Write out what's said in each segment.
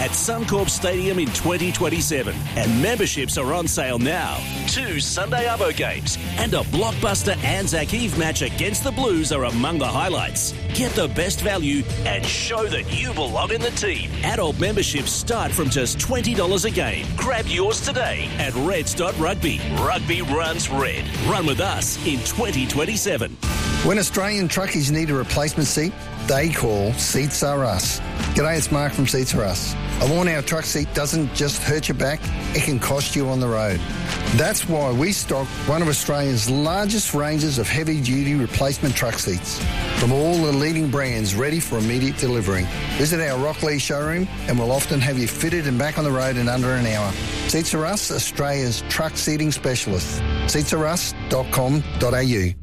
at Suncorp Stadium in 2027. And memberships are on sale now. 2 Sunday Arvo games and a blockbuster Anzac Eve match against the Blues are among the highlights. Get the best value and show that you belong in the team. Adult memberships start from just $20 a game. Grab yours today at reds.rugby. Rugby runs red. Run with us in 2027. When Australian truckies need a replacement seat, they call Seats Are Us. G'day, it's Mark from Seats Are Us. A worn-out truck seat doesn't just hurt your back, it can cost you on the road. That's why we stock one of Australia's largest ranges of heavy-duty replacement truck seats from all the leading brands ready for immediate delivery. Visit our Rockley showroom and we'll often have you fitted and back on the road in under an hour. Seats Are Us, Australia's truck seating specialist. seatsarus.com.au.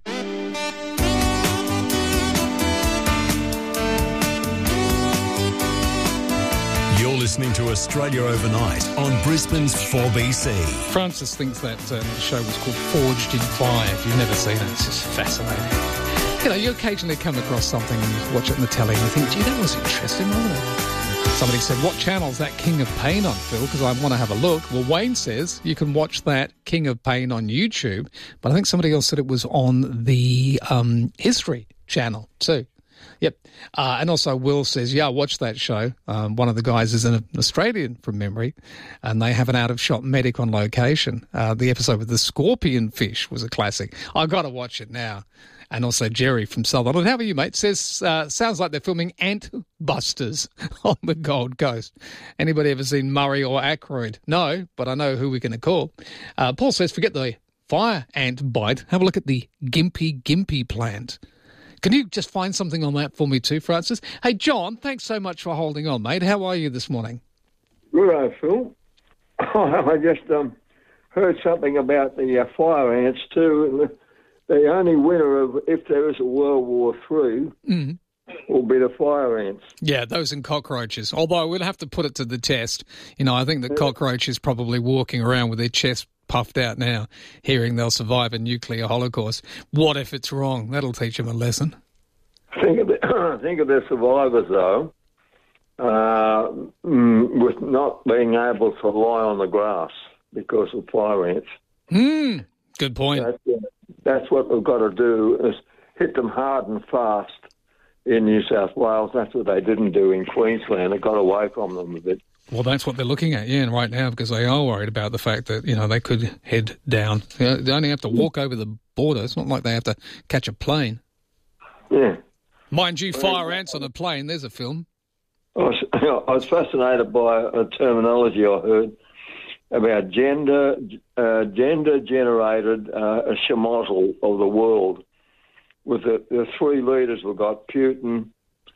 Listening to Australia Overnight on Brisbane's 4BC. Francis thinks that show was called Forged in Fire. If you've never seen it, it's just fascinating. You know, you occasionally come across something and you watch it on the telly and you think, gee, that was interesting, wasn't it? Somebody said, what channel's that King of Pain on, Phil? Because I want to have a look. Well, Wayne says you can watch that King of Pain on YouTube, but I think somebody else said it was on the History channel too. Yep. And also Will says, yeah, I watched that show. One of the guys is an Australian from memory, and they have an out-of-shot medic on location. The episode with the scorpion fish was a classic. I've got to watch it now. And also Jerry from Sutherland. How are you, mate? Says, sounds like they're filming Ant Busters on the Gold Coast. Anybody ever seen Murray or Aykroyd? No, but I know who we're going to call. Paul says, forget the fire ant bite. Have a look at the Gympie plant. Can you just find something on that for me too, Francis? Hey, John, thanks so much for holding on, mate. How are you this morning? Good, Phil. I just heard something about the fire ants too. The only winner of if there is a World War III will be the fire ants. Yeah, those and cockroaches. Although we'll have to put it to the test. You know, I think the cockroach is probably walking around with their chest puffed out now, hearing they'll survive a nuclear holocaust. What if it's wrong? That'll teach them a lesson. Think of the survivors, though, with not being able to lie on the grass because of fire ants. Good point. That's what we've got to do, is hit them hard and fast in New South Wales. That's what they didn't do in Queensland. It got away from them a bit. Well, that's what they're looking at, yeah, right now, because they are worried about the fact that, you know, they could head down. You know, they only have to walk over the border. It's not like they have to catch a plane. Yeah. Mind you, fire ants on a plane, there's a film. I was fascinated by a terminology I heard about gender-generated schmozzle of the world. With the three leaders we've got, Putin,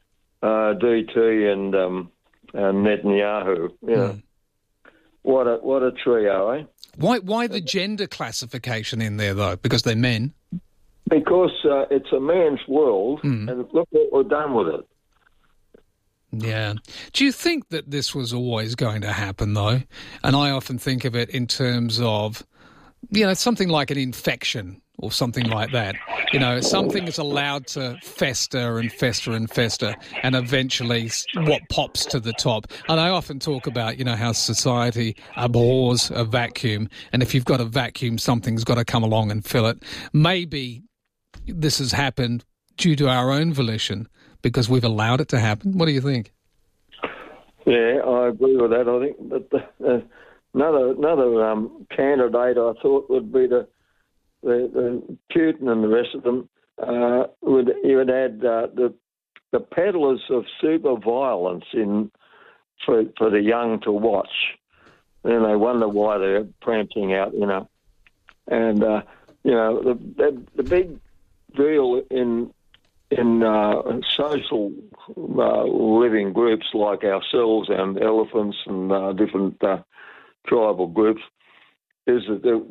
DT and Netanyahu. You know. What a trio, eh? Why the gender classification in there, though? Because they're men? Because it's a man's world, and look what we've done with it. Yeah. Do you think that this was always going to happen, though? And I often think of it in terms of, you know, something like an infection or something like that. You know, something is allowed to fester and fester and fester, and eventually what pops to the top. And I often talk about, you know, how society abhors a vacuum, and if you've got a vacuum, something's got to come along and fill it. Maybe this has happened due to our own volition, because we've allowed it to happen. What do you think? Yeah, I agree with that. I think that another candidate I thought would be the Putin and the rest of them. You would add the peddlers of super violence for the young to watch. And they wonder why they're prancing out, you know. And you know, the big deal in social living groups like ourselves and elephants and different tribal groups is the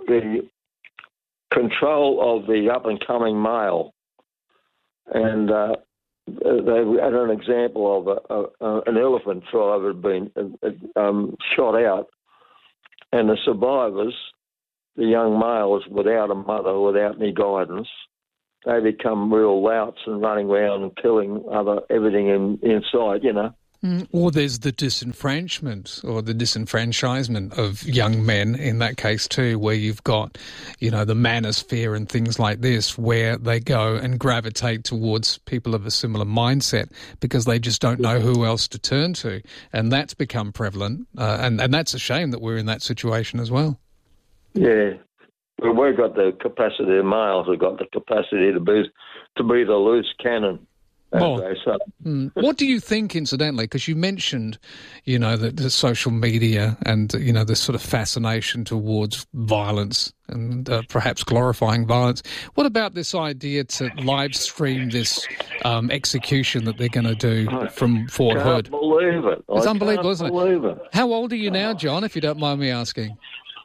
control of the up-and-coming male. And they had an example of an elephant tribe had been shot out, and the survivors, the young males without a mother, without any guidance, they become real louts and running around and killing everything in sight, you know. Or there's the disenfranchisement or the disenfranchisement of young men in that case too, where you've got, the manosphere and things like this, where they go and gravitate towards people of a similar mindset because they just don't know who else to turn to. And that's become prevalent. And that's a shame that we're in that situation as well. Yeah. Well, we've got the capacity, the males have got the capacity to be the loose cannon. What do you think, incidentally, because you mentioned, the social media and, the sort of fascination towards violence and perhaps glorifying violence. What about this idea to live stream this execution that they're going to do from Fort Hood? I can't believe it. It's unbelievable, isn't it? How old are you now, John, if you don't mind me asking?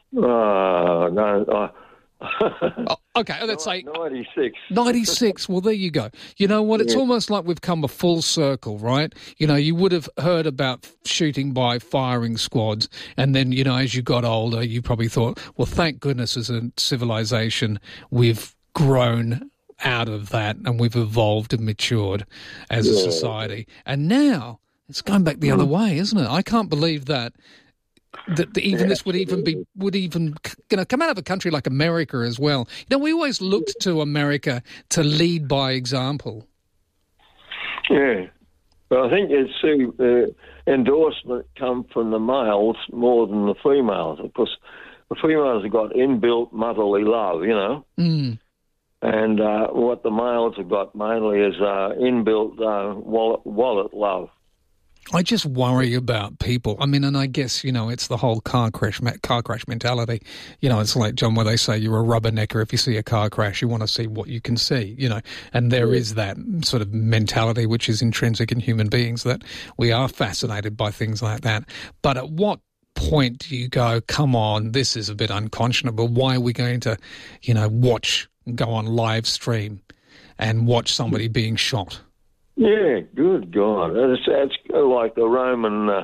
No, okay, let's say 96. 96. Well, there you go. You know what? It's almost like we've come a full circle, right? You would have heard about shooting by firing squads, and then, as you got older, you probably thought, well, thank goodness as a civilization, we've grown out of that and we've evolved and matured as a society. And now it's going back the other way, isn't it? I can't believe that even this would even come out of a country like America as well. We always looked to America to lead by example. Yeah, but I think you'd see the endorsement come from the males more than the females, because the females have got inbuilt motherly love, and what the males have got mainly is inbuilt wallet love. I just worry about people. I mean, and I guess, it's the whole car crash mentality. It's like, John, where they say you're a rubbernecker. If you see a car crash, you want to see what you can see, and there is that sort of mentality which is intrinsic in human beings, that we are fascinated by things like that. But at what point do you go, come on, this is a bit unconscionable. Why are we going to, watch and go on live stream and watch somebody being shot? Yeah, good God. It's like the Roman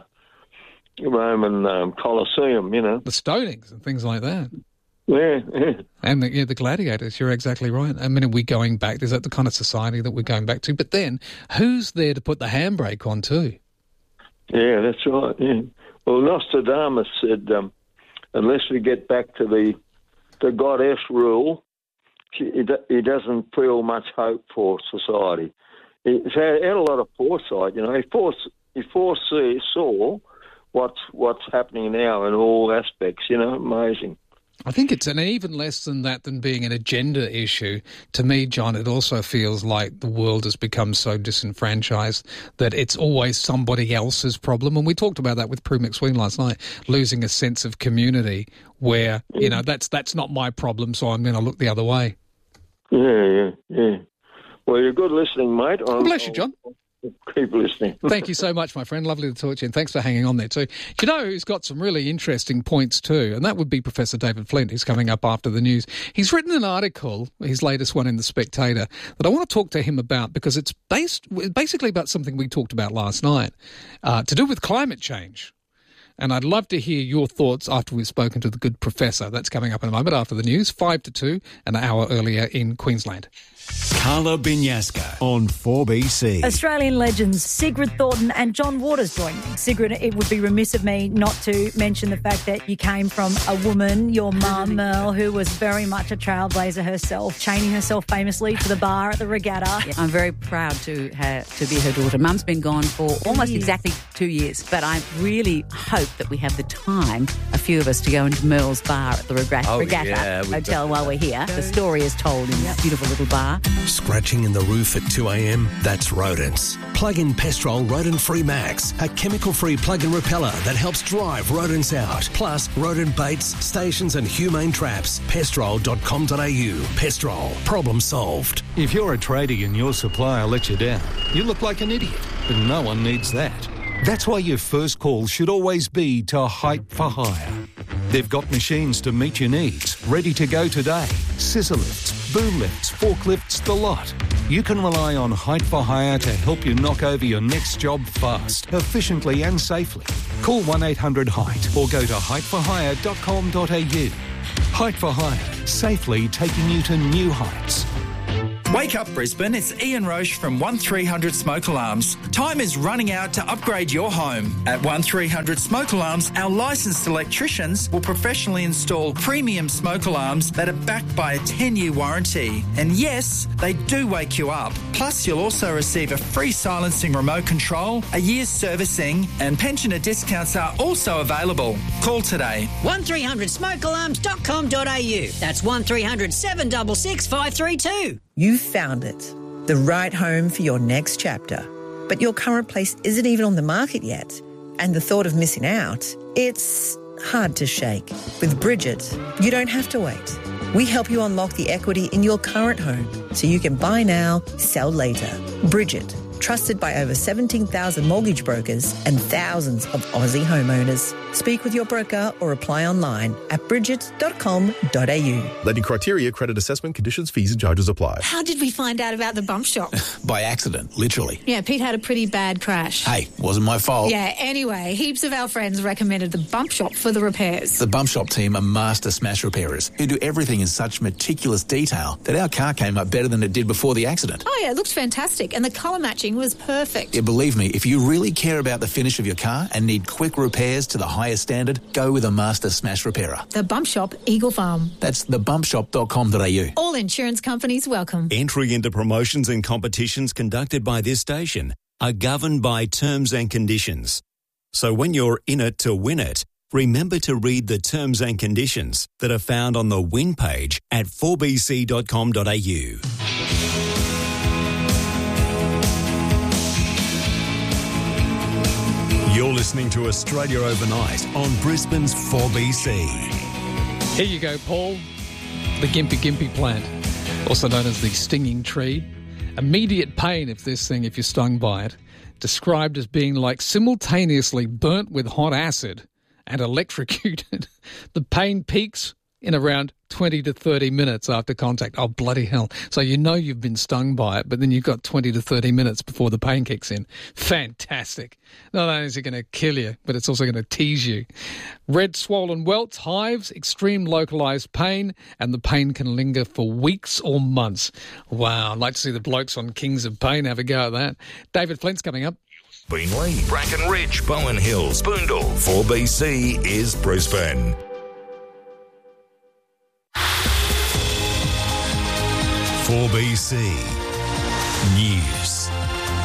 Colosseum, The stonings and things like that. Yeah. And the gladiators, you're exactly right. I mean, are we going back? Is that the kind of society that we're going back to? But then, who's there to put the handbrake on too? Yeah, that's right, yeah. Well, Nostradamus said, unless we get back to the goddess rule, he doesn't feel much hope for society. He had a lot of foresight, He foresaw what's happening now in all aspects, amazing. I think it's an even less than that than being an agenda issue. To me, John, it also feels like the world has become so disenfranchised that it's always somebody else's problem. And we talked about that with Prue McSween last night, losing a sense of community where, that's not my problem, so I'm going to look the other way. Yeah. Well, you're good listening, mate. Bless you, John. Keep listening. Thank you so much, my friend. Lovely to talk to you, and thanks for hanging on there too. Do you know who's got some really interesting points too? And that would be Professor David Flint, who's coming up after the news. He's written an article, his latest one in The Spectator, that I want to talk to him about because it's basically about something we talked about last night, to do with climate change. And I'd love to hear your thoughts after we've spoken to the good professor. That's coming up in a moment after the news, 5 to 2, an hour earlier in Queensland. Carla Binyasca on 4BC. Australian legends Sigrid Thornton and John Waters join me. Sigrid, it would be remiss of me not to mention the fact that you came from a woman, your mum, Merle, who was very much a trailblazer herself, chaining herself famously to the bar at the regatta. Yeah, I'm very proud to be her daughter. Mum's been gone for almost exactly 2 years, but I really hope that we have the time, a few of us, to go into Merle's bar at the regatta hotel while we're here. The story is told in that beautiful little bar. Scratching in the roof at 2 a.m? That's rodents. Plug in Pestrol Rodent Free Max, a chemical-free plug-in repeller that helps drive rodents out. Plus, rodent baits, stations and humane traps. Pestrol.com.au. Pestrol. Problem solved. If you're a tradie and your supplier lets you down, you look like an idiot, but no one needs that. That's why your first call should always be to Height for Hire. They've got machines to meet your needs, ready to go today. Scissor lifts, boom lifts, forklifts, the lot. You can rely on Height for Hire to help you knock over your next job fast, efficiently and safely. Call 1-800-HEIGHT or go to heightforhire.com.au. Height for Hire, safely taking you to new heights. Wake up, Brisbane. It's Ian Roche from 1300 Smoke Alarms. Time is running out to upgrade your home. At 1300 Smoke Alarms, our licensed electricians will professionally install premium smoke alarms that are backed by a 10-year warranty. And yes, they do wake you up. Plus, you'll also receive a free silencing remote control, a year's servicing, and pensioner discounts are also available. Call today. 1300smokealarms.com.au. That's 1300 766 532. You found it, the right home for your next chapter. But your current place isn't even on the market yet. And the thought of missing out, it's hard to shake. With Bridget, you don't have to wait. We help you unlock the equity in your current home so you can buy now, sell later. Bridget, trusted by over 17,000 mortgage brokers and thousands of Aussie homeowners. Speak with your broker or apply online at bridget.com.au. Lending criteria, credit assessment, conditions, fees and charges apply. How did we find out about the bump shop? By accident, literally. Yeah, Pete had a pretty bad crash. Hey, wasn't my fault. Yeah, anyway, heaps of our friends recommended the bump shop for the repairs. The bump shop team are master smash repairers who do everything in such meticulous detail that our car came up better than it did before the accident. Oh yeah, it looked fantastic and the colour matching was perfect. Yeah, believe me, if you really care about the finish of your car and need quick repairs to the highest standard, go with a master smash repairer. The Bump Shop, Eagle Farm. That's thebumpshop.com.au. All insurance companies welcome. Entry into promotions and competitions conducted by this station are governed by terms and conditions. So when you're in it to win it, remember to read the terms and conditions that are found on the win page at 4bc.com.au. You're listening to Australia Overnight on Brisbane's 4BC. Here you go, Paul. The Gympie plant, also known as the stinging tree. Immediate pain if you're stung by it. Described as being like simultaneously burnt with hot acid and electrocuted. The pain peaks in around 20 to 30 minutes after contact. Oh, bloody hell. So you know you've been stung by it, but then you've got 20 to 30 minutes before the pain kicks in. Fantastic. Not only is it going to kill you, but it's also going to tease you. Red swollen welts, hives, extreme localised pain, and the pain can linger for weeks or months. Wow, I'd like to see the blokes on Kings of Pain have a go at that. David Flint's coming up. Beenleigh, Bracken Ridge, Bowen Hills, Boondall. 4BC is Brisbane. 4BC News.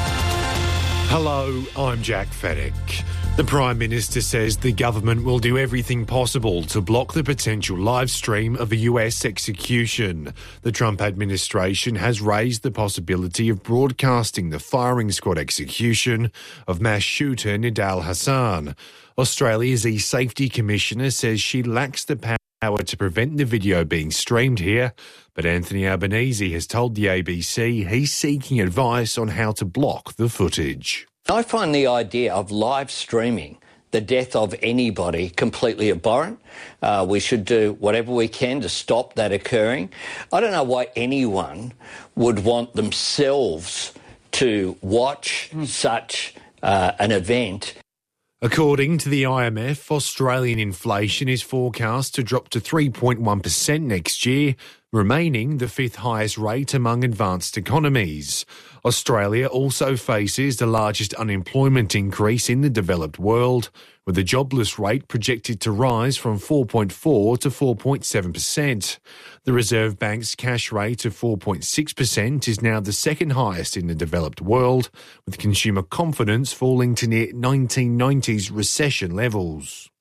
Hello, I'm Jack Fennick. The Prime Minister says the government will do everything possible to block the potential live stream of a US execution. The Trump administration has raised the possibility of broadcasting the firing squad execution of mass shooter Nidal Hassan. Australia's E-Safety Commissioner says she lacks the power to prevent the video being streamed here, but Anthony Albanese has told the ABC he's seeking advice on how to block the footage. I find the idea of live streaming the death of anybody completely abhorrent. We should do whatever we can to stop that occurring. I don't know why anyone would want themselves to watch such an event. According to the IMF, Australian inflation is forecast to drop to 3.1% next year, remaining the fifth highest rate among advanced economies. Australia also faces the largest unemployment increase in the developed world, with the jobless rate projected to rise from 4.4 to 4.7%. The Reserve Bank's cash rate of 4.6% is now the second highest in the developed world, with consumer confidence falling to near 1990s recession levels.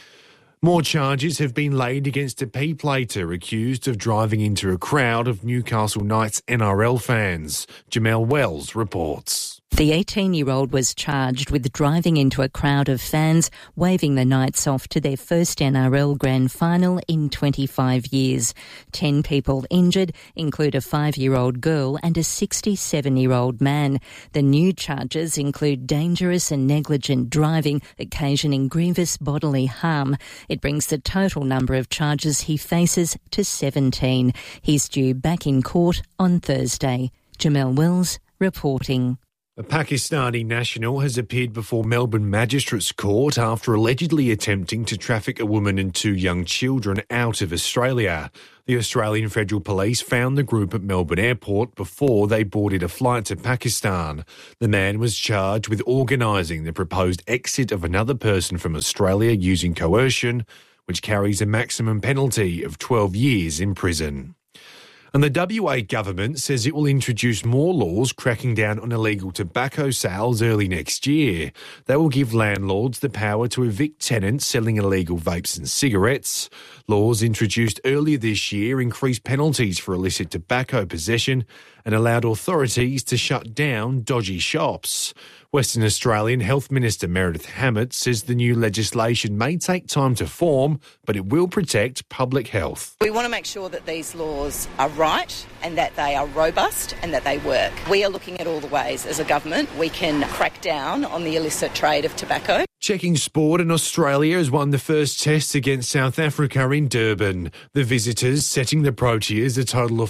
More charges have been laid against a P-plater accused of driving into a crowd of Newcastle Knights NRL fans. Jamel Wells reports. The 18-year-old was charged with driving into a crowd of fans, waving the Knights off to their first NRL Grand Final in 25 years. 10 people injured include a 5-year-old girl and a 67-year-old man. The new charges include dangerous and negligent driving, occasioning grievous bodily harm. It brings the total number of charges he faces to 17. He's due back in court on Thursday. Jamel Wells reporting. A Pakistani national has appeared before Melbourne Magistrates Court after allegedly attempting to traffic a woman and 2 young children out of Australia. The Australian Federal Police found the group at Melbourne Airport before they boarded a flight to Pakistan. The man was charged with organising the proposed exit of another person from Australia using coercion, which carries a maximum penalty of 12 years in prison. And the WA government says it will introduce more laws cracking down on illegal tobacco sales early next year. They will give landlords the power to evict tenants selling illegal vapes and cigarettes. Laws introduced earlier this year increased penalties for illicit tobacco possession and allowed authorities to shut down dodgy shops. Western Australian Health Minister Meredith Hammett says the new legislation may take time to form, but it will protect public health. We want to make sure that these laws are right and that they are robust and that they work. We are looking at all the ways as a government we can crack down on the illicit trade of tobacco. Checking sport, and Australia has won the first test against South Africa in Durban. The visitors setting the Proteas a total of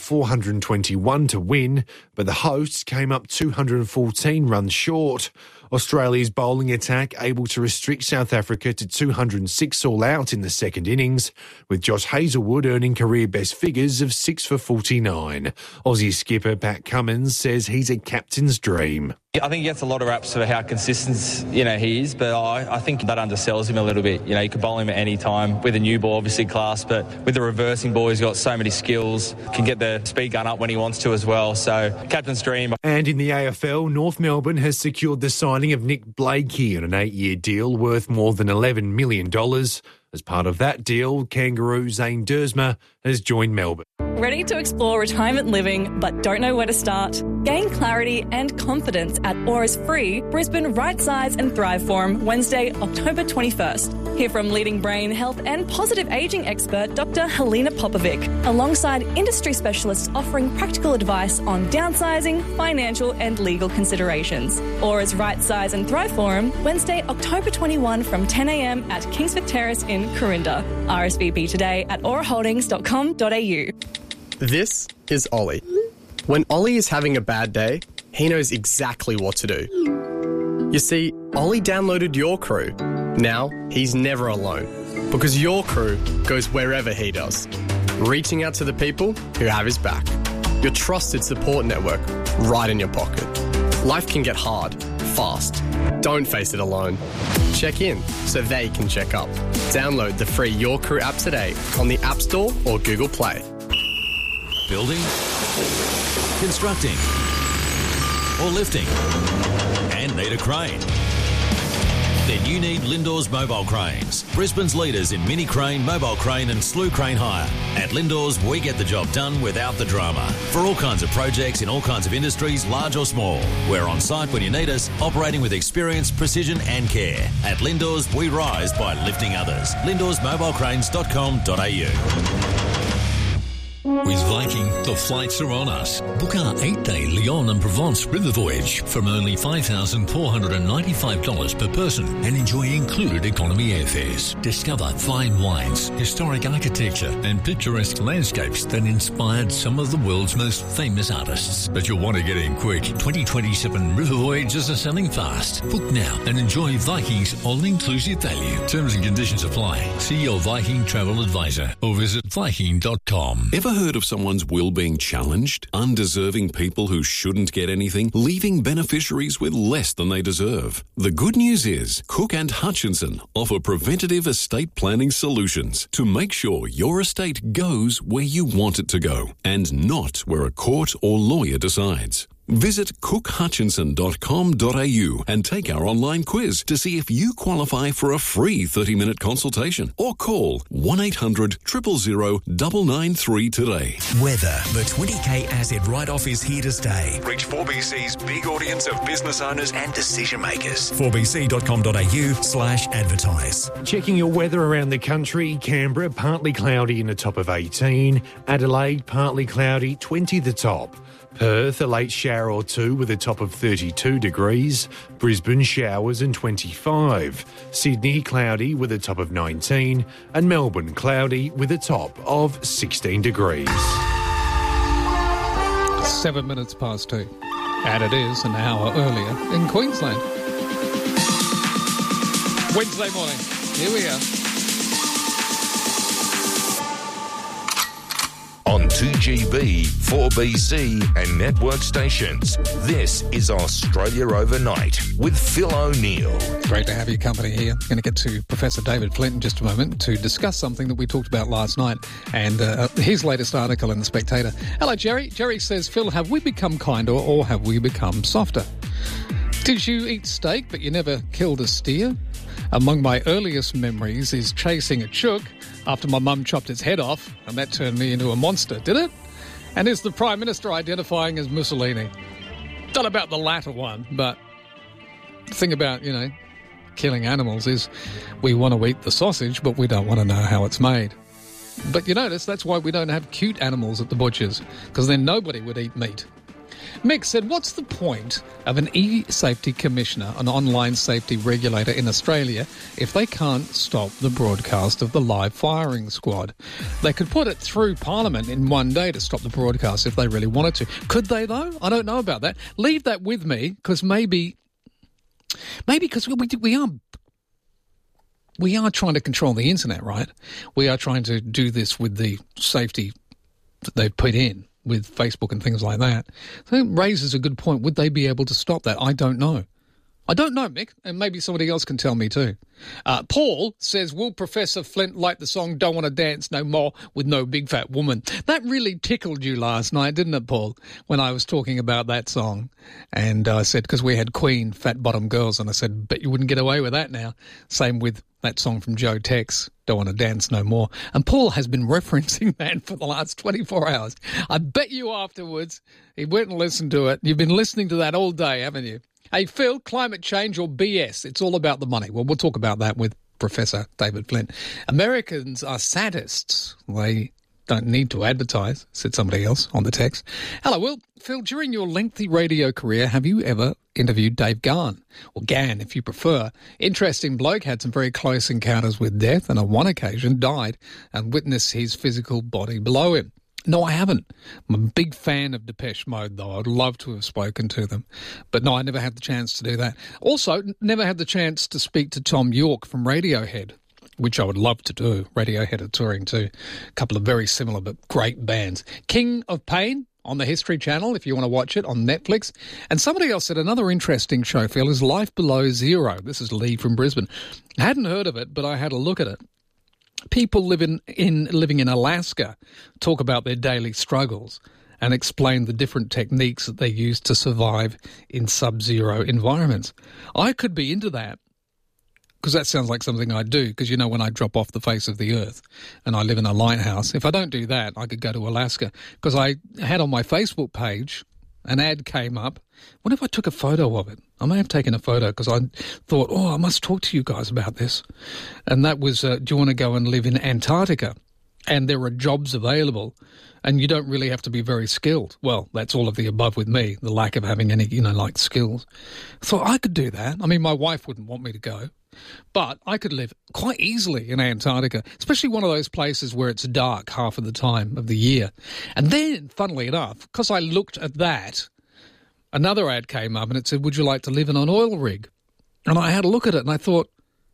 421 to win, but the hosts came up 214 runs short. Australia's bowling attack able to restrict South Africa to 206 all out in the second innings, with Josh Hazlewood earning career best figures of 6 for 49. Aussie skipper Pat Cummins says he's a captain's dream. I think he gets a lot of raps for how consistent, he is, but I think that undersells him a little bit. You could bowl him at any time with a new ball, obviously class, but with the reversing ball, he's got so many skills, can get the speed gun up when he wants to as well. So, captain's dream. And in the AFL, North Melbourne has secured the signing of Nick Blakey on an 8-year deal worth more than $11 million. As part of that deal, Kangaroo Zane Dersma has joined Melbourne. Ready to explore retirement living but don't know where to start? Gain clarity and confidence at Aura's free Brisbane Right Size and Thrive Forum Wednesday, October 21st. Hear from leading brain health and positive ageing expert Dr. Helena Popovic, alongside industry specialists offering practical advice on downsizing, financial and legal considerations. Aura's Right Size and Thrive Forum Wednesday, October 21 from 10 a.m. at Kingsford Terrace in Corinda. RSVP today at auraholdings.com.au. This is Ollie. When Ollie is having a bad day, he knows exactly what to do. You see, Ollie downloaded Your Crew. Now, he's never alone, because Your Crew goes wherever he does, reaching out to the people who have his back. Your trusted support network right in your pocket. Life can get hard, fast. Don't face it alone. Check in so they can check up. Download the free Your Crew app today on the App Store or Google Play. Building, constructing, or lifting, and need a crane? Then you need Lindors Mobile Cranes, Brisbane's leaders in mini crane, mobile crane and slew crane hire. At Lindors, we get the job done without the drama. For all kinds of projects in all kinds of industries, large or small. We're on site when you need us, operating with experience, precision and care. At Lindors, we rise by lifting others. LindorsMobileCranes.com.au. With Viking, the flights are on us. Book our 8-day Lyon and Provence river voyage from only $5,495 per person and enjoy included economy airfares. Discover fine wines, historic architecture and picturesque landscapes that inspired some of the world's most famous artists. But you'll want to get in quick. 2027 river voyages are selling fast. Book now and enjoy Viking's all-inclusive value. Terms and conditions apply. See your Viking travel advisor or visit Viking.com. Ever heard of someone's will being challenged? Undeserving people who shouldn't get anything, leaving beneficiaries with less than they deserve. The good news is Cook and Hutchinson offer preventative estate planning solutions to make sure your estate goes where you want it to go and not where a court or lawyer decides. Visit cookhutchinson.com.au and take our online quiz to see if you qualify for a free 30-minute consultation or call 1-800-000-993 today. Weather. The 20K asset write-off is here to stay. Reach 4BC's big audience of business owners and decision makers. 4bc.com.au/advertise. Checking your weather around the country. Canberra, partly cloudy in the top of 18. Adelaide, partly cloudy, 20 the top. Perth, a late shower or two with a top of 32 degrees. Brisbane, showers and 25. Sydney, cloudy with a top of 19. And Melbourne, cloudy with a top of 16 degrees. 7 minutes past 2. And it is an hour earlier in Queensland. Wednesday morning. Here we are. On 2GB, 4BC and network stations, this is Australia Overnight with Phil O'Neill. Great to have your company here. Going to get to Professor David Flint in just a moment to discuss something that we talked about last night and his latest article in The Spectator. Hello, Jerry. Jerry says, Phil, have we become kinder or have we become softer? Did you eat steak but you never killed a steer? Among my earliest memories is chasing a chook after my mum chopped its head off, and that turned me into a monster, did it? And is the Prime Minister identifying as Mussolini? Not about the latter one, but the thing about, killing animals is we want to eat the sausage, but we don't want to know how it's made. But you notice that's why we don't have cute animals at the butchers, because then nobody would eat meat. Mick said, what's the point of an e-safety commissioner, an online safety regulator in Australia, if they can't stop the broadcast of the live firing squad? They could put it through Parliament in one day to stop the broadcast if they really wanted to. Could they, though? I don't know about that. Leave that with me, because maybe because we are trying to control the internet, right? We are trying to do this with the safety that they've put in with Facebook and things like that. So it raises a good point. Would they be able to stop that? I don't know. I don't know, Mick, and maybe somebody else can tell me too. Paul says, will Professor Flint like the song Don't Want to Dance No More with No Big Fat Woman? That really tickled you last night, didn't it, Paul, when I was talking about that song? And I said, because we had Queen, Fat Bottom Girls, and I said, bet you wouldn't get away with that now. Same with that song from Joe Tex, Don't Want to Dance No More. And Paul has been referencing that for the last 24 hours. I bet you afterwards he went and listened to it. You've been listening to that all day, haven't you? Hey, Phil, climate change or BS? It's all about the money. Well, we'll talk about that with Professor David Flint. Americans are sadists. They don't need to advertise, said somebody else on the text. Hello, Will. Phil, during your lengthy radio career, have you ever interviewed Dave Gann? Or Gann, if you prefer. Interesting bloke, had some very close encounters with death and on one occasion died and witnessed his physical body below him. No, I haven't. I'm a big fan of Depeche Mode, though. I'd love to have spoken to them. But no, I never had the chance to do that. Also, never had the chance to speak to Tom York from Radiohead, which I would love to do. Radiohead are touring too. A couple of very similar but great bands. King of Pain on the History Channel, if you want to watch it, on Netflix. And somebody else said another interesting show, Phil, is Life Below Zero. This is Lee from Brisbane. I hadn't heard of it, but I had a look at it. People living in Alaska talk about their daily struggles and explain the different techniques that they use to survive in sub-zero environments. I could be into that because that sounds like something I'd do because, when I drop off the face of the earth and I live in a lighthouse, if I don't do that, I could go to Alaska because I had on my Facebook page an ad came up. What if I took a photo of it? I may have taken a photo because I thought, I must talk to you guys about this. And that was, do you want to go and live in Antarctica? And there are jobs available and you don't really have to be very skilled. Well, that's all of the above with me, the lack of having any, skills. So I could do that. I mean, my wife wouldn't want me to go. But I could live quite easily in Antarctica, especially one of those places where it's dark half of the time of the year. And then, funnily enough, because I looked at that, another ad came up and it said, would you like to live in an oil rig? And I had a look at it and I thought,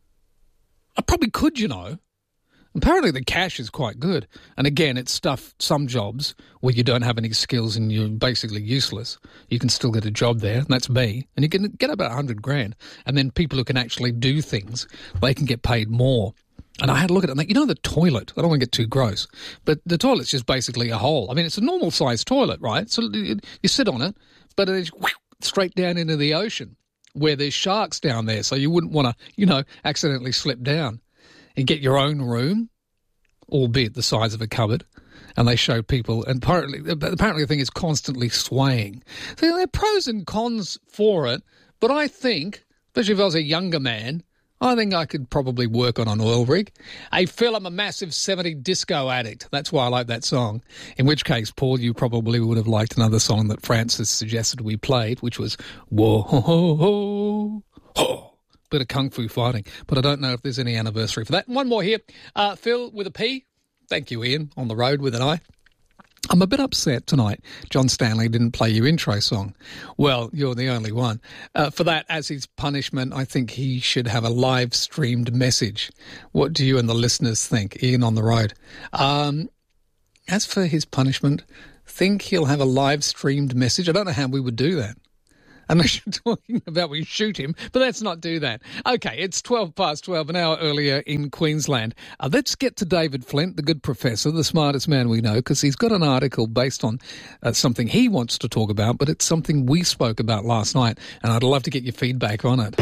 I probably could, Apparently the cash is quite good. And again, it's some jobs where you don't have any skills and you're basically useless. You can still get a job there, and that's me. And you can get about $100,000. And then people who can actually do things, they can get paid more. And I had a look at it and the toilet, I don't want to get too gross, but the toilet's just basically a hole. I mean, it's a normal sized toilet, right? So you sit on it, but it's straight down into the ocean where there's sharks down there. So you wouldn't want to, accidentally slip down. And get your own room, albeit the size of a cupboard, and they show people, and apparently the thing is constantly swaying. So there are pros and cons for it, but I think, especially if I was a younger man, I think I could probably work on an oil rig. Hey, Phil, I'm a massive 70s disco addict. That's why I like that song. In which case, Paul, you probably would have liked another song that Francis suggested we played, which was Whoa, ho, ho, ho, ho. Bit of kung fu fighting, but I don't know if there's any anniversary for that. One more here. Phil with a P. Thank you, Ian, on the road with an I. I'm a bit upset tonight John Stanley didn't play your intro song. Well, you're the only one. For that, as his punishment, I think he should have a live-streamed message. What do you and the listeners think? Ian on the road. As for his punishment, think he'll have a live-streamed message? I don't know how we would do that. Unless you're talking about we shoot him, but let's not do that. Okay, it's 12 an hour earlier in Queensland. Let's get to David Flint, the good professor, the smartest man we know, because he's got an article based on something he wants to talk about, but it's something we spoke about last night, and I'd love to get your feedback on it.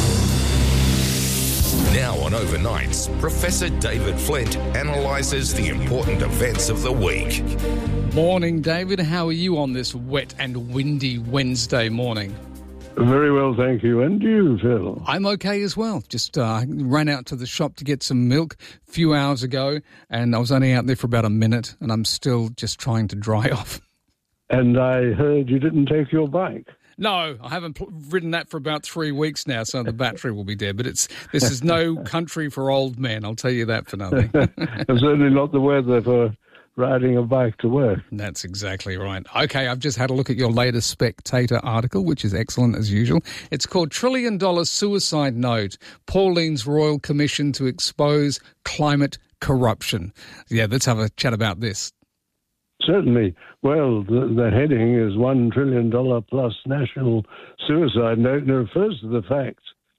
Now on Overnights, Professor David Flint analyses the important events of the week. Morning, David. How are you on this wet and windy Wednesday morning? Very well, thank you. And you, Phil? I'm okay as well. Just ran out to the shop to get some milk a few hours ago, and I was only out there for about a minute, and I'm still just trying to dry off. And I heard you didn't take your bike. No, I haven't ridden that for about 3 weeks now, so the battery will be dead. But this is no country for old men, I'll tell you that for nothing. And certainly not the weather for riding a bike to work. That's exactly right. Okay, I've just had a look at your latest Spectator article, which is excellent as usual. It's called $1 Trillion Suicide Note, Pauline's Royal Commission to Expose Climate Corruption. Yeah, let's have a chat about this. Certainly. Well, the heading is $1 trillion plus national suicide note, and it refers to the fact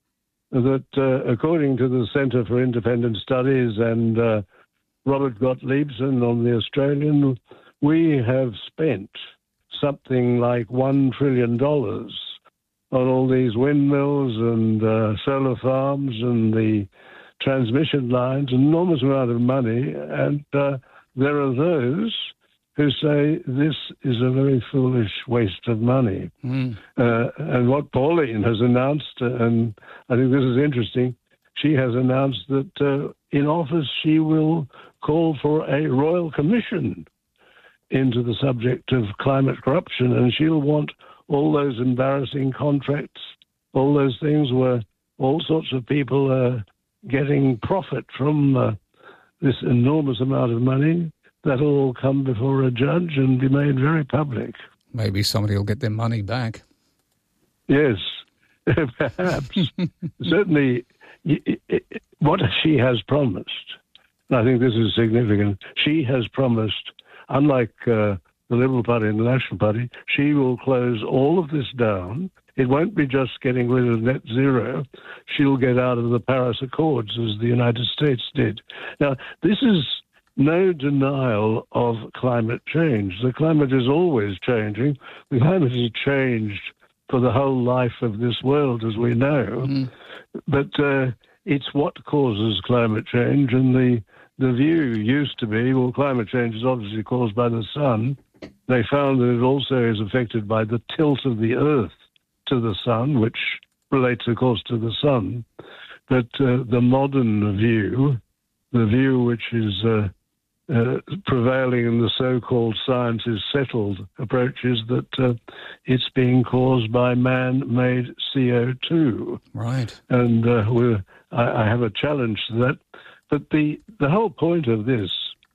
that according to the Centre for Independent Studies and Robert Gottliebson on the Australian, we have spent something like $1 trillion on all these windmills and solar farms and the transmission lines, an enormous amount of money, and there are those who say this is a very foolish waste of money. And what Pauline has announced, and I think this is interesting, she has announced that in office she will call for a royal commission into the subject of climate corruption, and she'll want all those embarrassing contracts, all those things where all sorts of people are getting profit from this enormous amount of money. That'll all come before a judge and be made very public. Maybe somebody will get their money back. Yes, perhaps. Certainly, what she has promised, and I think this is significant, she has promised, unlike the Liberal Party and the National Party, she will close all of this down. It won't be just getting rid of net zero. She'll get out of the Paris Accords, as the United States did. Now, this is no denial of climate change. The climate is always changing. The climate has changed for the whole life of this world, as we know. But it's what causes climate change, and the view used to be, well, climate change is obviously caused by the sun. They found that it also is affected by the tilt of the Earth to the sun, which relates, of course, to the sun. But the modern view, the view which is prevailing in the so-called science is settled approach, is that it's being caused by man-made CO2. Right. And I have a challenge to that. But the whole point of this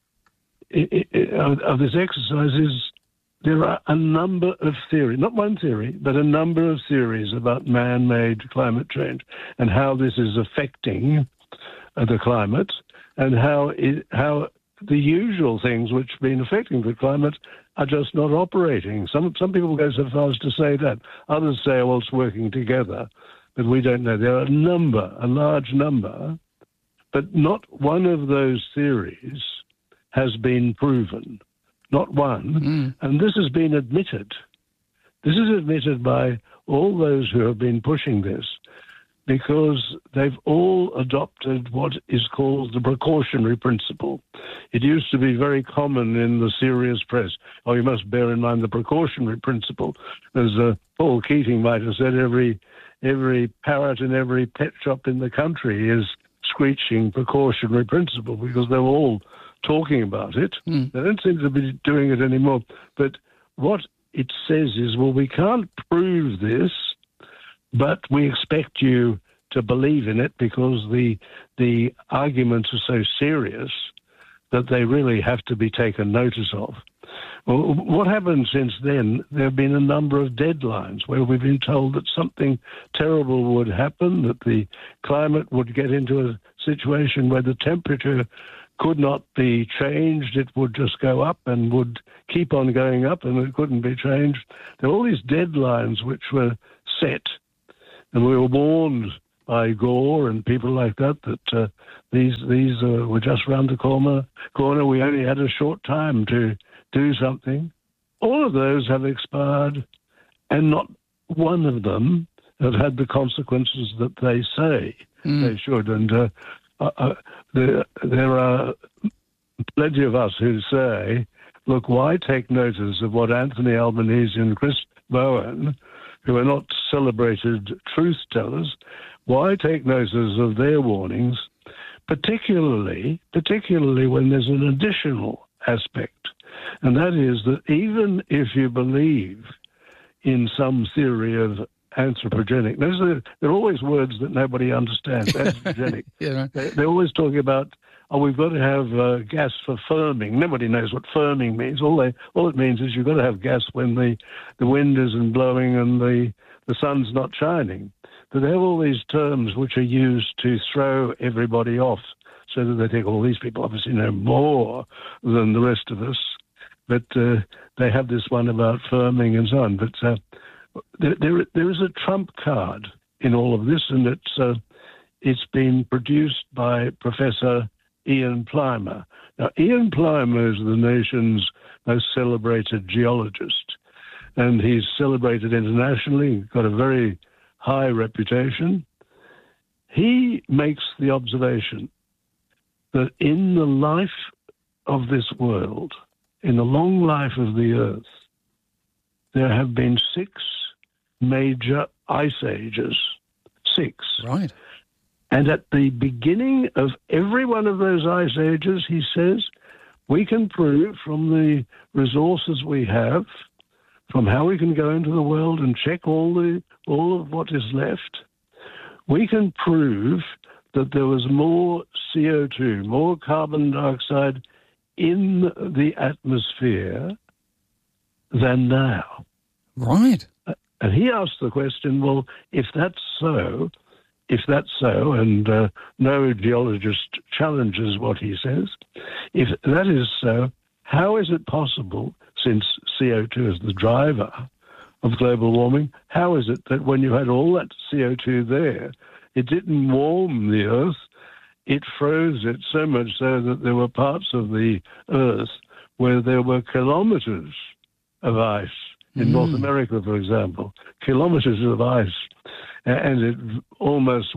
exercise is there are a number of theories, not one theory, but a number of theories about man-made climate change and how this is affecting the climate, and how the usual things which have been affecting the climate are just not operating. Some people go so far as to say that. Others say, well, it's working together. But we don't know. There are a large number, but not one of those theories has been proven. Not one. And this has been admitted. This is admitted by all those who have been pushing this, because they've all adopted what is called the precautionary principle. It used to be very common in the serious press. Oh, you must bear in mind the precautionary principle. As Paul Keating might have said, every parrot in every pet shop in the country is screeching precautionary principle, because they're all talking about it. They don't seem to be doing it anymore. But what it says is, well, we can't prove this, but we expect you to believe in it because the arguments are so serious that they really have to be taken notice of. Well, what happened since then, there have been a number of deadlines where we've been told that something terrible would happen, that the climate would get into a situation where the temperature could not be changed. It would just go up and would keep on going up, and it couldn't be changed. There were all these deadlines which were set, and we were warned by Gore and people like that these were just round the corner. We only had a short time to do something. All of those have expired, and not one of them have had the consequences that they say they should. And there are plenty of us who say, look, why take notice of what Anthony Albanese and Chris Bowen, who are not celebrated truth tellers, why take notice of their warnings, particularly when there's an additional aspect, and that is that even if you believe in some theory of anthropogenic, there are always words that nobody understands, anthropogenic. Yeah, right. They're always talking about, we've got to have gas for firming. Nobody knows what firming means. All it means is you've got to have gas when the wind isn't blowing and the sun's not shining. But they have all these terms which are used to throw everybody off so that they think, these people obviously know more than the rest of us. But they have this one about firming and so on. But there is a trump card in all of this, and it's been produced by Professor Ian Plimer. Now, Ian Plimer is the nation's most celebrated geologist, and he's celebrated internationally, got a very high reputation. He makes the observation that in the life of this world, in the long life of the Earth, there have been 6 major ice ages. 6. Right. And at the beginning of every one of those ice ages, he says, we can prove from the resources we have, from how we can go into the world and check all of what is left, we can prove that there was more CO2, more carbon dioxide in the atmosphere than now. Right. And he asked the question, well, if that's so, and no geologist challenges what he says, if that is so, how is it possible, since CO2 is the driver of global warming, how is it that when you had all that CO2 there, it didn't warm the Earth, it froze it so much so that there were parts of the Earth where there were kilometers of ice, in North America, for example, kilometers of ice, and it almost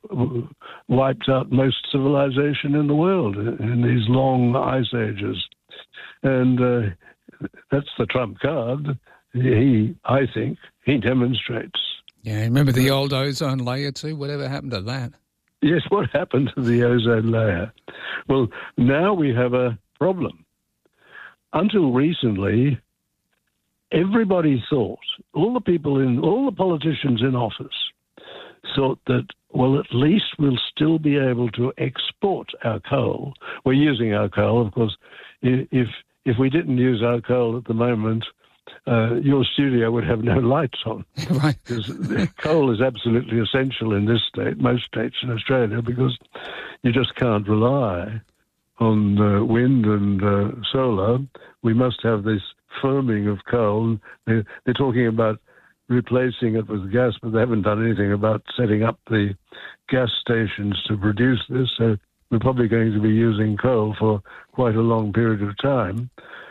wiped out most civilization in the world in these long ice ages. And that's the trump card. I think he demonstrates. Yeah, remember the old ozone layer too? Whatever happened to that? Yes, what happened to the ozone layer? Well, now we have a problem. Until recently, everybody thought, all the politicians in office thought that, well, at least we'll still be able to export our coal. We're using our coal, of course. If we didn't use our coal at the moment, your studio would have no lights on. Right. Because coal is absolutely essential in this state, most states in Australia, because you just can't rely on wind and solar. We must have this firming of coal. They're talking about replacing it with gas, but they haven't done anything about setting up the gas stations to produce this. So we're probably going to be using coal for quite a long period of time.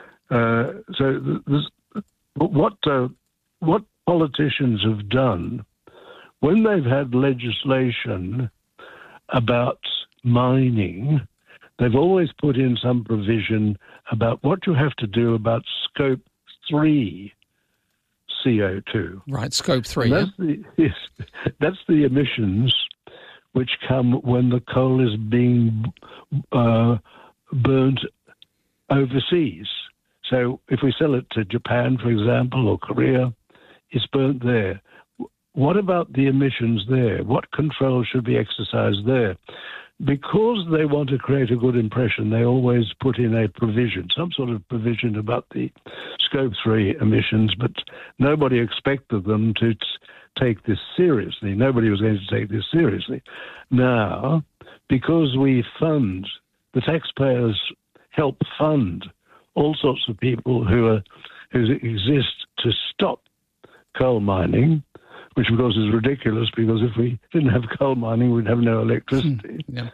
What politicians have done when they've had legislation about mining, they've always put in some provision about what you have to do about Scope 3 CO2. Right, Scope 3. That's the emissions which come when the coal is being burnt overseas. So if we sell it to Japan, for example, or Korea, it's burnt there. What about the emissions there? What control should be exercised there? because they want to create a good impression, they always put in a provision, some sort of provision about the Scope 3 emissions, but nobody expected them to take this seriously. Nobody was going to take this seriously. Now, because we fund, the taxpayers help fund all sorts of people who exist to stop coal mining, which of course is ridiculous because if we didn't have coal mining, we'd have no electricity. Yeah.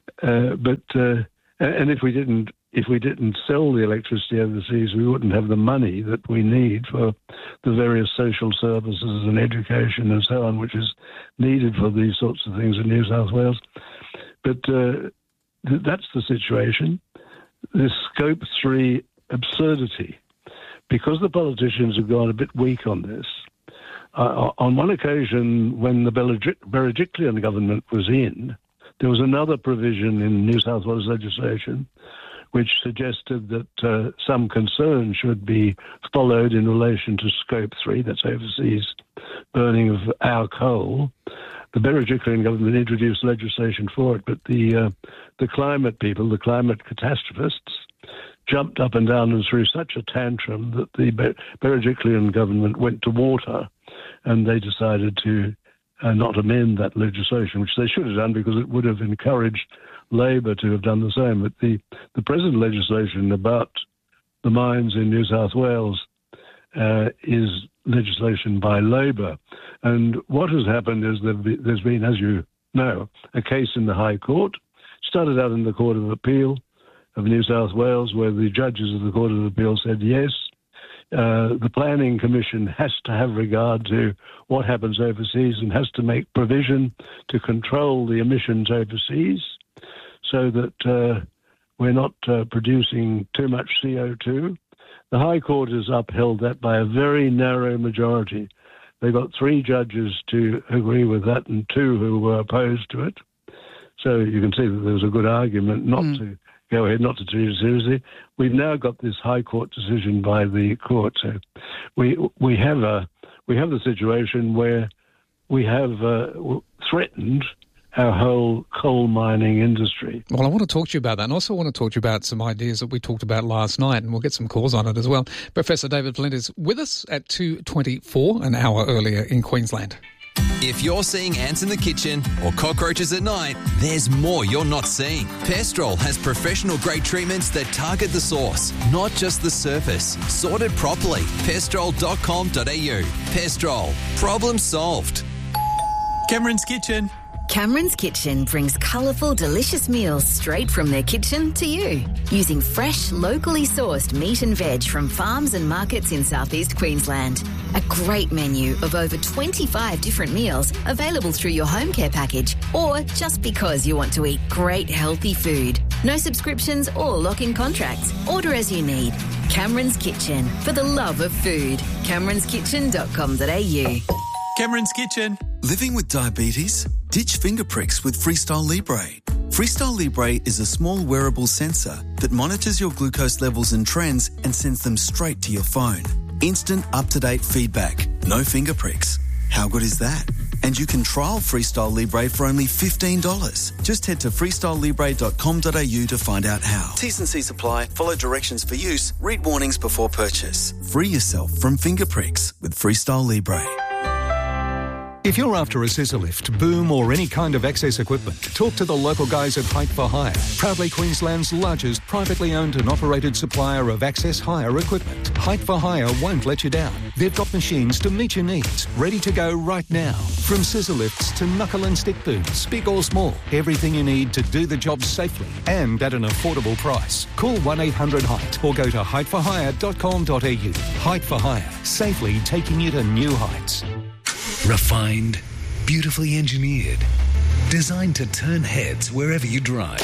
And if we didn't sell the electricity overseas, we wouldn't have the money that we need for the various social services and education and so on, which is needed for these sorts of things in New South Wales. But that's the situation. This Scope 3 absurdity, because the politicians have gone a bit weak on this. On one occasion, when the Berejiklian government was in, there was another provision in New South Wales legislation which suggested that some concern should be followed in relation to Scope 3, that's overseas burning of our coal. The Berejiklian government introduced legislation for it, but the climate people, the climate catastrophists, jumped up and down and threw such a tantrum that the Berejiklian government went to water, and they decided to not amend that legislation, which they should have done because it would have encouraged Labor to have done the same. But the present legislation about the mines in New South Wales is legislation by Labor. And what has happened is there's been, as you know, a case in the High Court, started out in the Court of Appeal of New South Wales, where the judges of the Court of Appeal said, yes, the Planning Commission has to have regard to what happens overseas and has to make provision to control the emissions overseas so that we're not producing too much CO2. The High Court has upheld that by a very narrow majority. They got 3 judges to agree with that and 2 who were opposed to it. So you can see that there was a good argument not to go ahead, not to treat it seriously. We've now got this High Court decision by the court. So we have the situation where we have threatened our whole coal mining industry. Well, I want to talk to you about that, and also want to talk to you about some ideas that we talked about last night, and we'll get some calls on it as well. Professor David Flint is with us at 2:24, an hour earlier in Queensland. If you're seeing ants in the kitchen or cockroaches at night, there's more you're not seeing. Pestrol has professional-grade treatments that target the source, not just the surface. Sorted properly. Pestrol.com.au. Pestrol. Problem solved. Cameron's Kitchen. Cameron's Kitchen brings colourful, delicious meals straight from their kitchen to you. Using fresh, locally sourced meat and veg from farms and markets in southeast Queensland. A great menu of over 25 different meals available through your home care package or just because you want to eat great, healthy food. No subscriptions or lock-in contracts. Order as you need. Cameron's Kitchen, for the love of food. CameronsKitchen.com.au. Cameron's Kitchen. Living with diabetes? Ditch finger pricks with Freestyle Libre. Freestyle Libre is a small wearable sensor that monitors your glucose levels and trends and sends them straight to your phone. Instant, up-to-date feedback. No finger pricks. How good is that? And you can trial Freestyle Libre for only $15. Just head to freestylelibre.com.au to find out how. T's and C's apply. Follow directions for use. Read warnings before purchase. Free yourself from finger pricks with Freestyle Libre. If you're after a scissor lift, boom or any kind of access equipment, talk to the local guys at Height for Hire, proudly Queensland's largest privately owned and operated supplier of access hire equipment. Height for Hire won't let you down. They've got machines to meet your needs, ready to go right now. From scissor lifts to knuckle and stick booms, big or small, everything you need to do the job safely and at an affordable price. Call 1-800-HEIGHT or go to heightforhire.com.au. Height for Hire, safely taking you to new heights. Refined, beautifully engineered, designed to turn heads wherever you drive.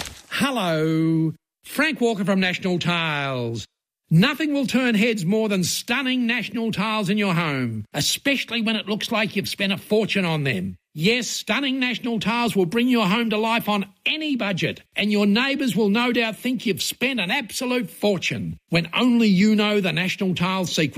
Hello, Frank Walker from National Tiles. Nothing will turn heads more than stunning National Tiles in your home, especially when it looks like you've spent a fortune on them. Yes, stunning National Tiles will bring your home to life on any budget, and your neighbours will no doubt think you've spent an absolute fortune when only you know the National Tiles secret.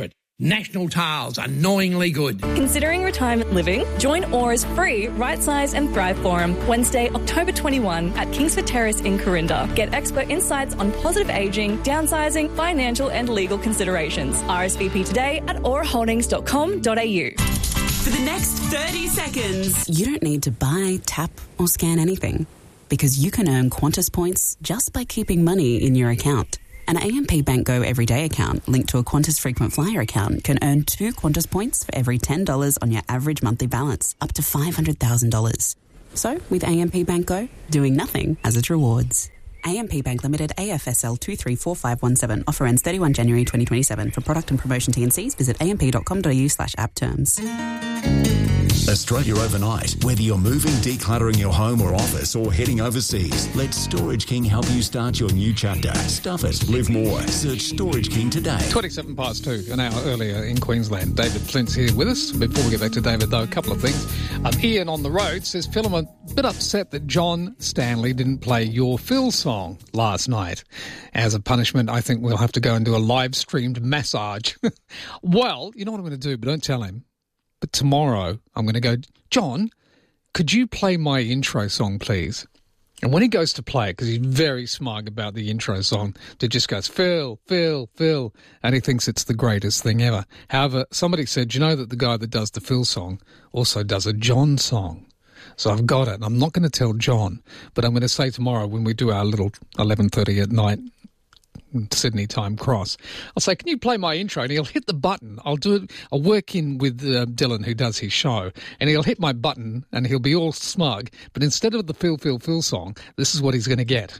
National Tiles, annoyingly good. Considering retirement living? Join Aura's free Right Size and Thrive Forum Wednesday, October 21 at Kingsford Terrace in Corinda. Get expert insights on positive ageing, downsizing, financial and legal considerations. RSVP today at auraholdings.com.au. For the next 30 seconds, you don't need to buy, tap or scan anything because you can earn Qantas points just by keeping money in your account. An AMP Bank Go Everyday account linked to a Qantas Frequent Flyer account can earn 2 Qantas points for every $10 on your average monthly balance, up to $500,000. So, with AMP Bank Go, doing nothing has its rewards. AMP Bank Limited, AFSL 234517. Offer ends 31 January 2027. For product and promotion T&Cs, visit amp.com.au/app terms. Australia Overnight. Whether you're moving, decluttering your home or office, or heading overseas, let Storage King help you start your new chapter. Stuff it, live more. Search Storage King today. 27 past 2, an hour earlier in Queensland. David Flint's here with us. Before we get back to David, though, a couple of things. Ian on the road says, Phil, I'm a bit upset that John Stanley didn't play your Phil song last night. As a punishment, I think we'll have to go and do a live-streamed massage. Well, you know what I'm going to do, but don't tell him. But tomorrow, I'm going to go, John, could you play my intro song, please? And when he goes to play it, because he's very smug about the intro song, it just goes, Phil, Phil, Phil, and he thinks it's the greatest thing ever. However, somebody said, do you know that the guy that does the Phil song also does a John song? So I've got it. I'm not going to tell John, but I'm going to say tomorrow when we do our little 11:30 at night Sydney time cross, I'll say, can you play my intro? And he'll hit the button. I'll do it. I'll work in with Dylan, who does his show, and he'll hit my button and he'll be all smug. But instead of the Phil, Phil, Phil song, this is what he's going to get.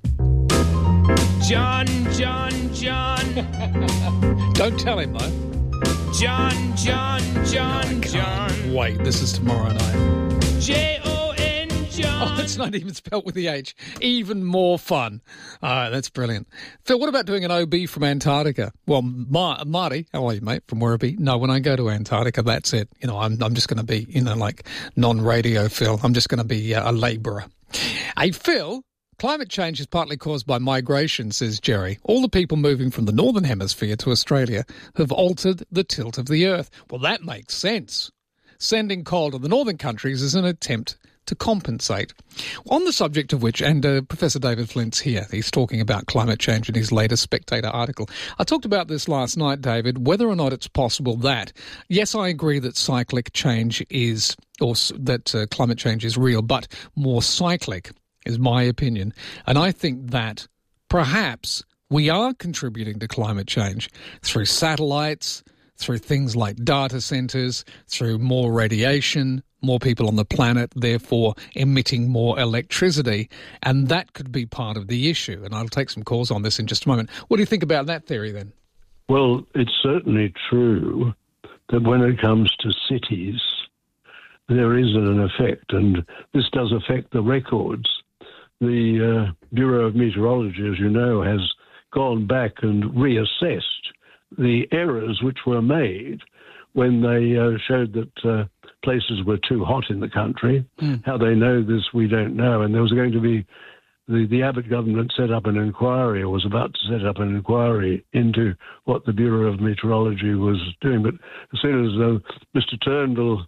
John, John, John. Don't tell him, though. John, John, John, John. Wait, this is tomorrow night. J-O-N, John. Oh, it's not even spelt with the H. Even more fun. That's brilliant. Phil, what about doing an OB from Antarctica? Well, Marty, how are you, mate, from Werribee? No, when I go to Antarctica, that's it. You know, I'm just going to be, like non-radio Phil. I'm just going to be a labourer. Hey, Phil, climate change is partly caused by migration, says Jerry. All the people moving from the Northern Hemisphere to Australia have altered the tilt of the Earth. Well, that makes sense. Sending coal to the northern countries is an attempt to compensate. On the subject of which, and Professor David Flint's here, he's talking about climate change in his latest Spectator article. I talked about this last night, David, whether or not it's possible that, yes, I agree that cyclic change is, or that climate change is real, but more cyclic is my opinion. And I think that perhaps we are contributing to climate change through satellites, through things like data centres, through more radiation, more people on the planet, therefore emitting more electricity. And that could be part of the issue. And I'll take some calls on this in just a moment. What do you think about that theory then? Well, it's certainly true that when it comes to cities, there is an effect, and this does affect the records. The Bureau of Meteorology, as you know, has gone back and reassessed the errors which were made when they showed that places were too hot in the country. How they know this, we don't know. And there was going to be, the Abbott government set up an inquiry, or was about to set up an inquiry into what the Bureau of Meteorology was doing. But as soon as Mr. Turnbull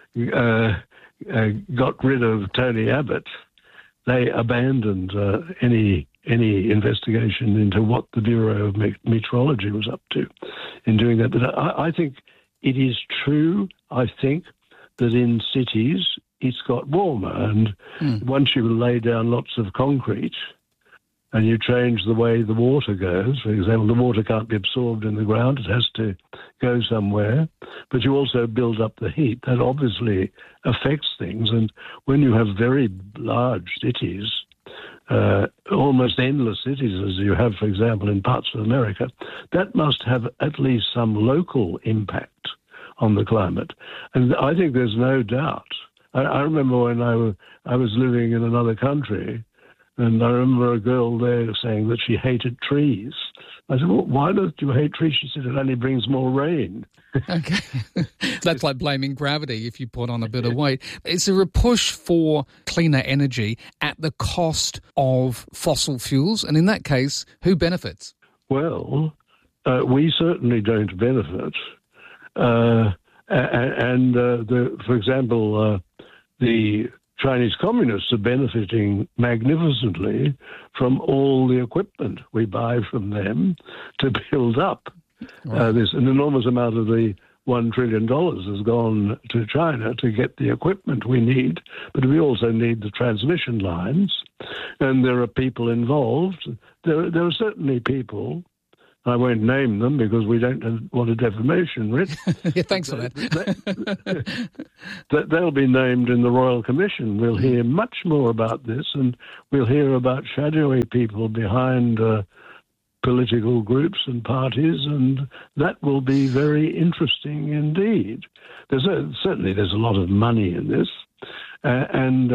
got rid of Tony Abbott, they abandoned any investigation into what the Bureau of Meteorology was up to in doing that. But I think it is true, I think, that in cities it's got warmer. And once you lay down lots of concrete and you change the way the water goes, for example, the water can't be absorbed in the ground, it has to go somewhere, but you also build up the heat. That obviously affects things. And when you have very large cities, almost endless cities, as you have, for example, in parts of America, that must have at least some local impact on the climate. And I think there's no doubt. I remember when I was living in another country, and I remember a girl there saying that she hated trees. I said, well, why don't you hate trees? She said, it only brings more rain. Okay. That's like blaming gravity if you put on a bit of weight. Is there a push for cleaner energy at the cost of fossil fuels? And in that case, who benefits? Well, we certainly don't benefit. For example, the Chinese communists are benefiting magnificently from all the equipment we buy from them to build up. There's an enormous amount of the $1 trillion has gone to China to get the equipment we need, but we also need the transmission lines, and there are people involved. There are certainly people, I won't name them because we don't want a defamation writ. Yeah, thanks for that. They'll be named in the Royal Commission. We'll hear much more about this, and we'll hear about shadowy people behind political groups and parties, and that will be very interesting indeed. Certainly there's a lot of money in this, and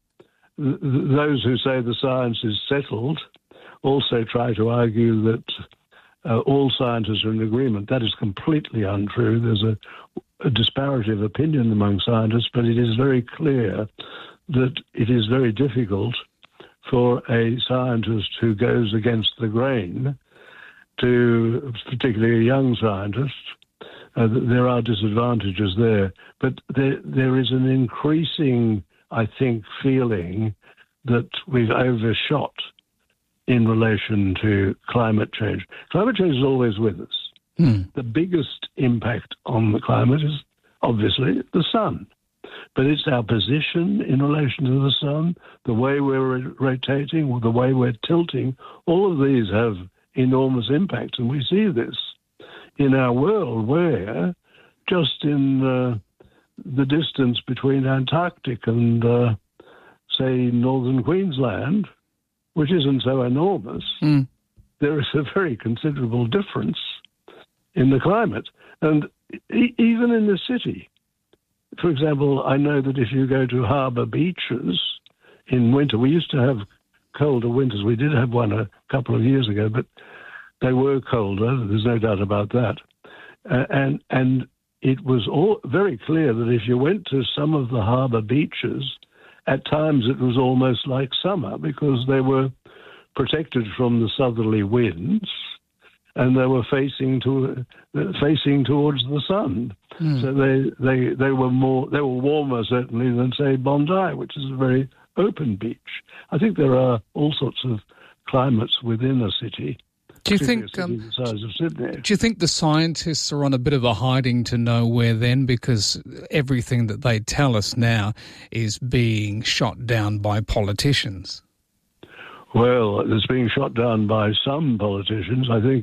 those who say the science is settled also try to argue that all scientists are in agreement. That is completely untrue. There's a disparity of opinion among scientists, but it is very clear that it is very difficult for a scientist who goes against the grain, particularly a young scientist. There are disadvantages there, but there is an increasing, I think, feeling that we've overshot in relation to climate change. Climate change is always with us. The biggest impact on the climate is obviously the sun. But it's our position in relation to the sun, the way we're rotating, or the way we're tilting. All of these have enormous impacts, and we see this in our world where just in the distance between Antarctic and, say, northern Queensland, which isn't so enormous, there is a very considerable difference in the climate. And even in the city, for example, I know that if you go to harbour beaches in winter, we used to have colder winters. We did have one a couple of years ago, but they were colder. There's no doubt about that. And it was all very clear that if you went to some of the harbour beaches, at times it was almost like summer because they were protected from the southerly winds and they were facing towards the sun. So they were warmer certainly than, say, Bondi, which is a very open beach. I think there are all sorts of climates within a city. Do you think the size of Sydney? Do you think the scientists are on a bit of a hiding to nowhere then, because everything that they tell us now is being shot down by politicians? Well, it's being shot down by some politicians. I think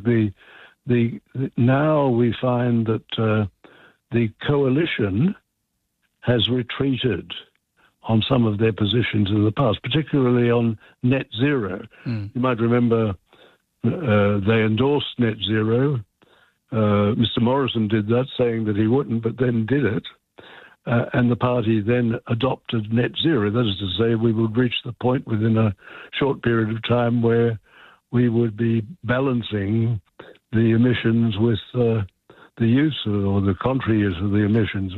now we find that the coalition has retreated on some of their positions in the past, particularly on net zero. You might remember they endorsed net zero. Mr. Morrison did that, saying that he wouldn't, but then did it. And the party then adopted net zero. That is to say, we would reach the point within a short period of time where we would be balancing the emissions with the use or the contrary use of the emissions.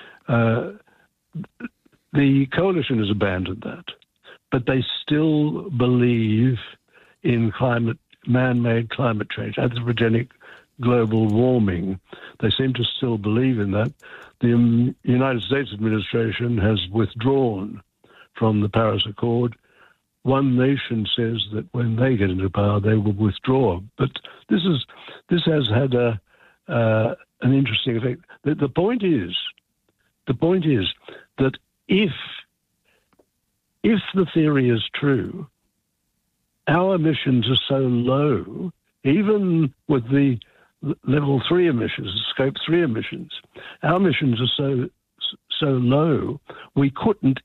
The coalition has abandoned that, but they still believe in man-made climate change, anthropogenic global warming. They seem to still believe in that. The United States administration has withdrawn from the Paris Accord. One nation says that when they get into power, they will withdraw. But this has had an interesting effect. The point is that if the theory is true, our emissions are so low, even with the level 3 emissions, scope 3 emissions, our emissions are so low, we couldn't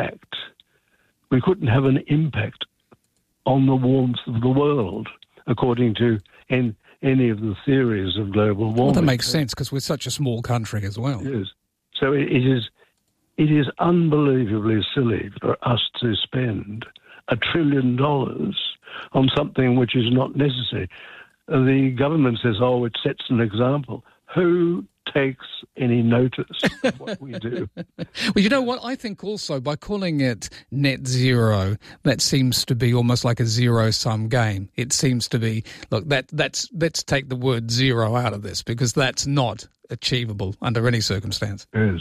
have an impact on the warmth of the world, according to any of the theories of global warming. Well, that makes sense, because we're such a small country as well. Yes. So it is unbelievably silly for us to spend $1 trillion on something which is not necessary. The government says, it sets an example. Who takes any notice of what we do. Well, you know what? I think also by calling it net zero, that seems to be almost like a zero-sum game. It seems to be, look, let's take the word zero out of this because that's not achievable under any circumstance. Yes.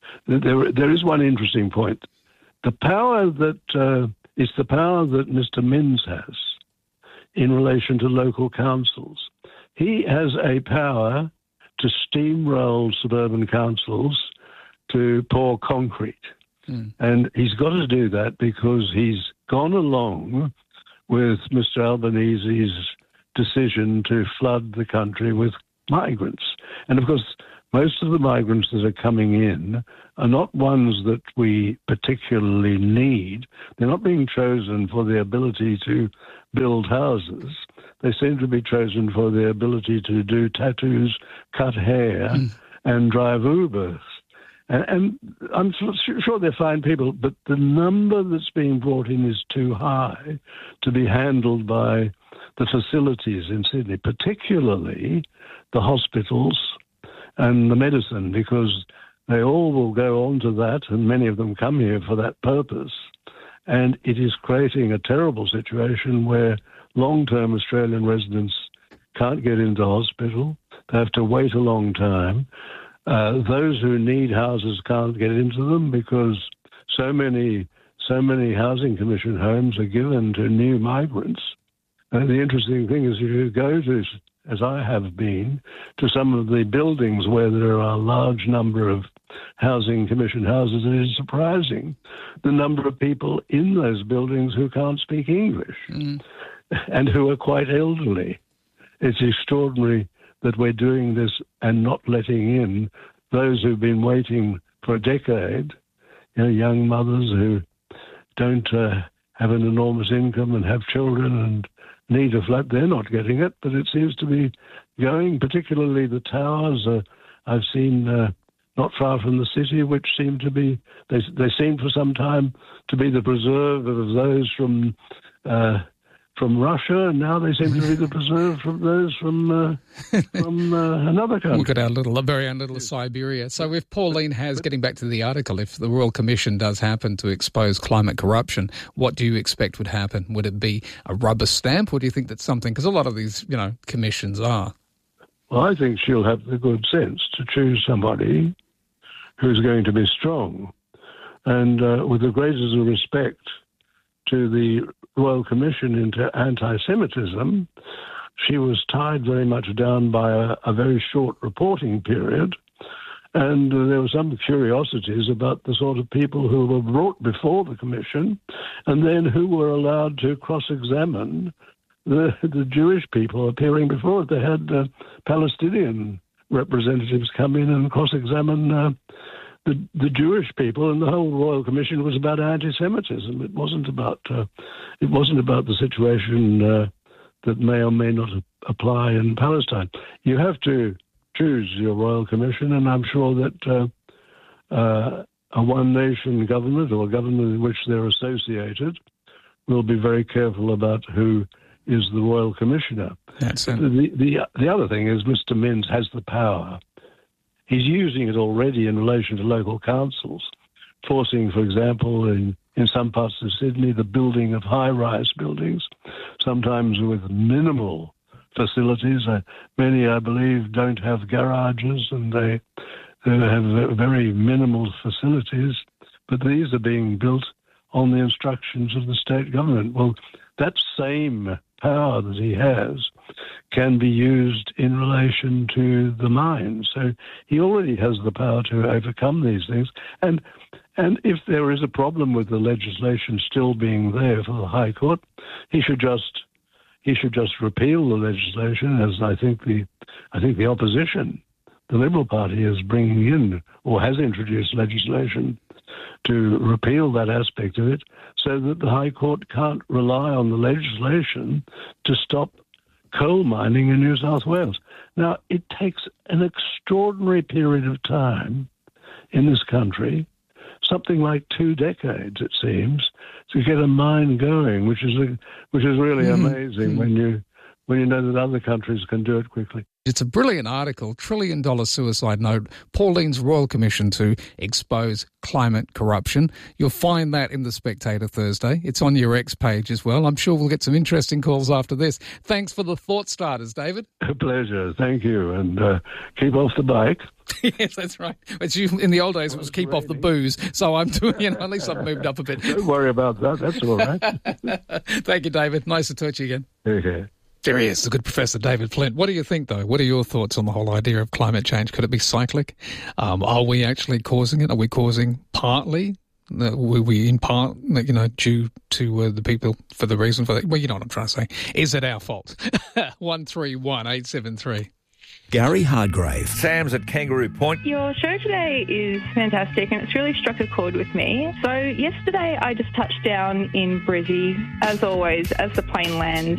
There is one interesting point. The power that is the power that Mr. Minns has in relation to local councils. He has a power to steamroll suburban councils to pour concrete. And he's got to do that because he's gone along with Mr. Albanese's decision to flood the country with migrants. And, of course, most of the migrants that are coming in are not ones that we particularly need. They're not being chosen for their ability to build houses. They seem to be chosen for their ability to do tattoos, cut hair, and drive Ubers. And I'm sure they're fine people, but the number that's being brought in is too high to be handled by the facilities in Sydney, particularly the hospitals and the medicine, because they all will go on to that, and many of them come here for that purpose. And it is creating a terrible situation where long-term Australian residents can't get into hospital. They have to wait a long time. Those who need houses can't get into them because so many Housing Commission homes are given to new migrants. The interesting thing is if you go to, as I have been, to some of the buildings where there are a large number of Housing Commission houses, it is surprising the number of people in those buildings who can't speak English and who are quite elderly. It's extraordinary that we're doing this and not letting in those who've been waiting for a decade, young mothers who don't have an enormous income and have children and need a flat. They're not getting it, but it seems to be going, particularly the towers. I've seen not far from the city, which seem to be, they seem for some time to be the preserve of those from Russia, and now they seem to be the preserve from those from another country. Look at our very own little Siberia. So if Pauline has, getting back to the article, if the Royal Commission does happen to expose climate corruption, what do you expect would happen? Would it be a rubber stamp, or do you think that's something, because a lot of these, commissions are? Well, I think she'll have the good sense to choose somebody who's going to be strong. And with the greatest respect to the Royal Commission into anti-Semitism, she was tied very much down by a very short reporting period, and there were some curiosities about the sort of people who were brought before the Commission and then who were allowed to cross-examine the Jewish people appearing before it. They had Palestinian representatives come in and cross-examine the Jewish people, and the whole Royal Commission was about anti-Semitism. It wasn't about the situation that may or may not apply in Palestine. You have to choose your Royal Commission, and I'm sure that a one-nation government or a government in which they're associated will be very careful about who is the Royal Commissioner. That's it. The other thing is Mr. Minns has the power. He's using it already in relation to local councils, forcing, for example, in some parts of Sydney, the building of high-rise buildings, sometimes with minimal facilities. Many, I believe, don't have garages and they have very minimal facilities, but these are being built on the instructions of the state government. Well, that same power that he has can be used in relation to the mines. So he already has the power to overcome these things. And if there is a problem with the legislation still being there for the High Court, he should just repeal the legislation, as I think the opposition, the Liberal Party, is bringing in or has introduced legislation to repeal that aspect of it, so that the High Court can't rely on the legislation to stop coal mining in New South Wales. Now, it takes an extraordinary period of time in this country, something like 2 decades, it seems, to get a mine going, which is really amazing when when you know that other countries can do it quickly. It's a brilliant article, $1 trillion suicide note, Pauline's Royal Commission to expose climate corruption. You'll find that in The Spectator Thursday. It's on your X page as well. I'm sure we'll get some interesting calls after this. Thanks for the thought starters, David. A pleasure. Thank you. And keep off the bike. Yes, that's right. In the old days, it was keep off the booze. So I'm doing, at least I've moved up a bit. Don't worry about that. That's all right. Thank you, David. Nice to talk to you again. Okay. There he is, the good Professor David Flint. What do you think, though? What are your thoughts on the whole idea of climate change? Could it be cyclic? Are we actually causing it? Are we causing partly? Were we in part, due to the people for the reason for that? Well, you know what I'm trying to say. Is it our fault? 131873. Gary Hardgrave. Sam's at Kangaroo Point. Your show today is fantastic and it's really struck a chord with me. So yesterday I just touched down in Brizzy, as always, as the plane lands